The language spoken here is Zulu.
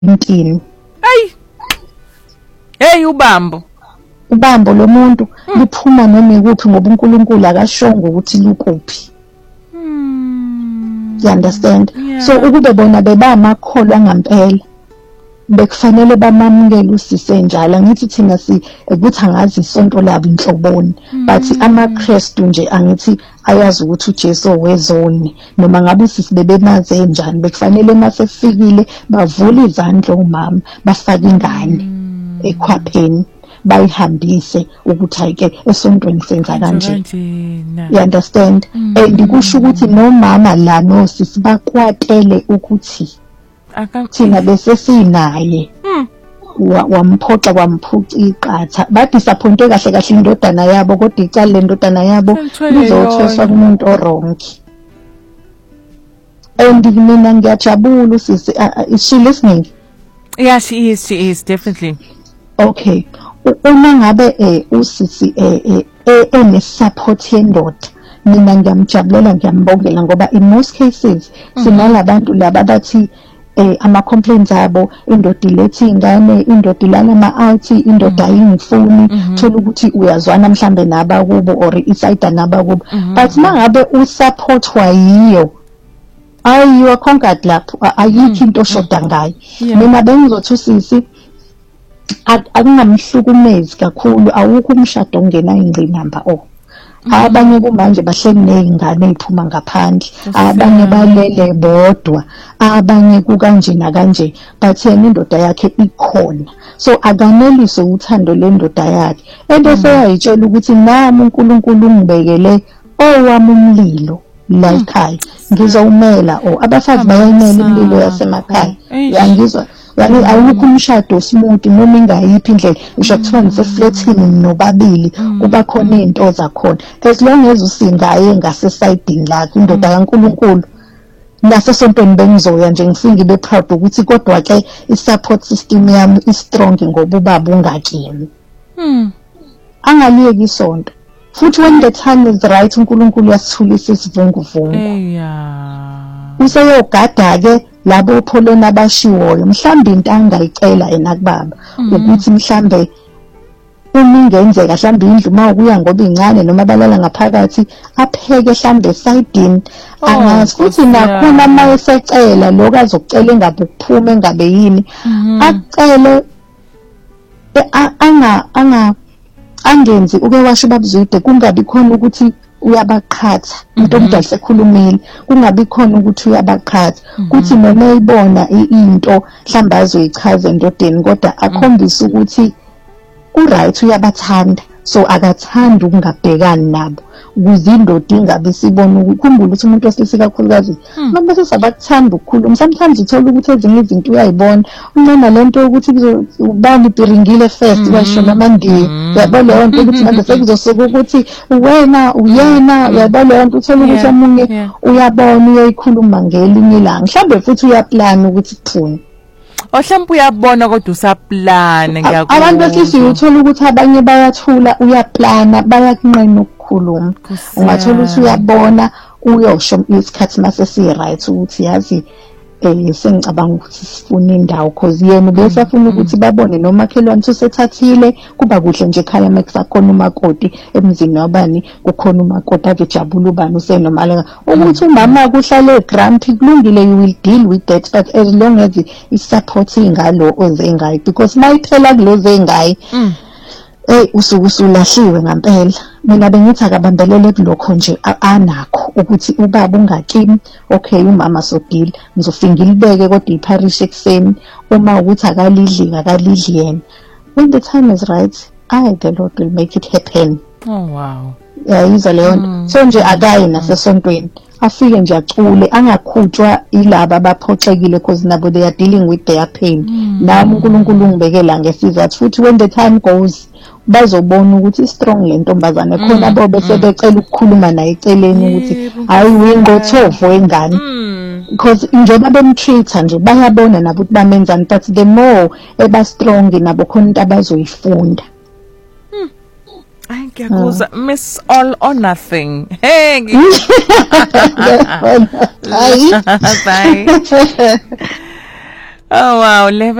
intini. Ayi. Hey ubambo Lo muntu liphuma noma ikuphi ngoba uNkulunkulu akashongo ukuthi lukuphi. You understand? Yeah. So ukube bona bebamakholwa ngempela bekufanele bamamukele usise njalo. Angithi thina ukuthi angazi isonto labo inhloboni, but amaKristu nje angithi ayazi ukuthi uJesu wezoni noma ngabe usisi bebemaze njani. Bekufanele masefikile bavule izandla umama bafake ingane ekhwapheni bayihambise ukuthi ayike esontweni senza kanje. You understand? And kusho ukuthi nomama la nosisi bakwatele ukuthi thina bese sinaye wamphoxa wamphuca iqatha badisappointe kahle indodana yabo kodwa icala lendodana yabo lizothweswa kumuntu oronki. And mina ngiyajabula usisi. Is she listening? Yeah, she is definitely. Okay, uma ngabe usisi enesupport yendoda mina ngiyamjabulela ngiyambongela ngoba in most cases sinalabantu laba bathi ama-complaints abo indoda ilethe ingane, indoda ilala ama-out, indoda ayingifuni, thola ukuthi uyazwana mhlambe nabakubo or isayida nabakubo, but mangabe usupportwa yiyo you are conquered lapho, ayikho into oshoda ngayo. Mina bengizothi usisi akungamhlukumezi kakhulu, awukho umshado ongena ingqinamba abanye kumanje bahleli nezingane eziphuma ngaphandle, abanye balele bodwa, abanye kukanje nakanje, but yena indoda yakhe ikhona, so akanelise uthando lendoda yakhe ebese yayitshela ukuthi nami uNkulunkulu ungibekele owami umlilo la ekhaya ngizowumela. Abafazi bayayimela imililo yasemakhaya. Yangizwa yani awukho umshado smooth noma ingayiphi indlela usho kuthiwa niseflatini nobabili kuba khona izinto zakhona, as long as usingaye ngasesayidini lakhe indoda kaNkulunkulu nasesontweni bengizoya nje ngisingibe proud ukuthi kodwa ke i-support system yami is-strong ngoba ubaba ungakimi. Angaliyeki isonto futhi when the time is right uNkulunkulu uyasithulisa isivunguvungu. Useyogada ke labo opholona abashiwoyo mhlambe into angayicela enakubaba ukuthi mhlambe uma ingenzeka mhlambe indlu mawukuya ngoba incane noma balala ngaphakathi apheke mhlambe esayidini angazi futhi nakhona uma esecela lokho azokucela engabe ukuphume engabe yini acele angenzi uke washo babuzide kungabi khona ukuthi uyabaqhatha into omdala sekhulumile kungabi khona ukuthi uyabaqhatha kuthi noma eyibona into mhlamba azoyichaza endodeni kodwa akhombisa ukuthi uright uyabathanda, so akathanda ukungabhekani nabo ukuze indoda ingabe sibona ukukhumbula ukuthi umuntu wesilisa kakhulukazi noma sesabakuthanda ukukhuluma sometimes uthola ukuthi ezinye izinto uyayibona unqona lento ukuthi ubani ibhiringile first basho namandiye yabo leyo nto ukuthi manje sekuzosuka ukuthi wena uyena yabo leyo nto uthola ukuthi omunye uyabona uyayikhuluma ngelinye ilanga mhlambe futhi uyaplana ukuthi kuphune mhlawumbe uyabona kodwa usaplana. Ngiyakuzwa abantu besilisa uthola ukuthi abanye bayathula uyaplana bayakunqena ukukhuluma ungathola ukuthi uyabona uyosho isikhathi mase si-right ukuthi yazi sengicabanga ukuthi sifuna indawo cause yena bese afuna ukuthi babone nomakhelwane usethathile kuba kuhle nje ekhaya mekusakhona umakoti emzini wabani kukhona umakoti akejabula ubani usenomali ukuthi umama kuhlale egrumpy kulungile, you will deal with that, but as long as i-support ingalo ozengayo because mayiphela kulozo engayi usuke usulahliwe ngempela. Mina bengithi akabambelele kulokho nje anakho ukuthi ubaba ungakimi, okay umama sodile ngizofika ngilibeke kodwa iparish ekseni uma ukuthi akalidli yena. When the time is right, the Lord will make it happen. Oh wow. Yiza leyo nto. So nje akayi nasesontweni afike nje acule angakhutshwa ilaba abaphoxekile because nabo they are dealing with their pain. Nami uNkulunkulu ungibekela ngesizathu futhi when the time goes bazobona ukuthi strong le ntombazane khona abo bese becela ukukhuluma naye eceleni ukuthi hayi uyingqothovo wengane because njengoba bemtreata nje bayabona nabo ukuthi bamenzani, but the more eba strong nabo khona into abazoyifunda. Ngiyakuzwa Miss All or Nothing. Hey. Bye. Oh wow,